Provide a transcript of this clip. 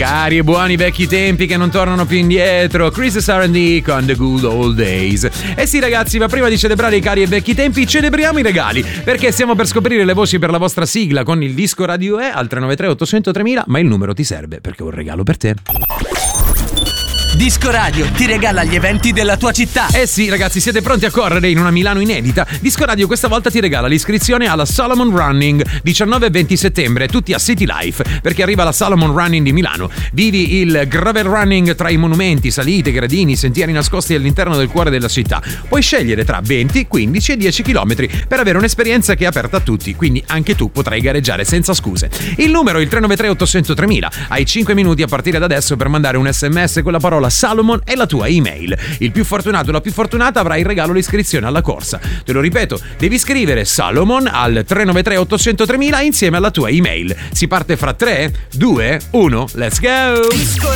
Cari e buoni vecchi tempi che non tornano più indietro. Chris R&D con The Good Old Days. Eh sì ragazzi, ma prima di celebrare i cari e vecchi tempi celebriamo i regali, perché stiamo per scoprire le voci per la vostra sigla con il Disco Radio E al 393 800 3000, ma il numero ti serve perché ho un regalo per te. Disco Radio ti regala gli eventi della tua città. Eh sì ragazzi, siete pronti a correre in una Milano inedita? Disco Radio questa volta ti regala l'iscrizione alla Solomon Running 19 e 20 settembre, tutti a City Life, perché arriva la Solomon Running di Milano. Vivi il gravel running tra i monumenti, salite, gradini, sentieri nascosti all'interno del cuore della città. Puoi scegliere tra 20, 15 e 10 km per avere un'esperienza che è aperta a tutti, quindi anche tu potrai gareggiare senza scuse. Il numero è il 393 800 3000. Hai 5 minuti a partire da adesso per mandare un SMS con la parola Salomon e la tua email. Il più fortunato o la più fortunata avrà in regalo l'iscrizione alla corsa. Te lo ripeto, devi scrivere Salomon al 393 800 3000 insieme alla tua email. Si parte fra 3, 2, 1, let's go!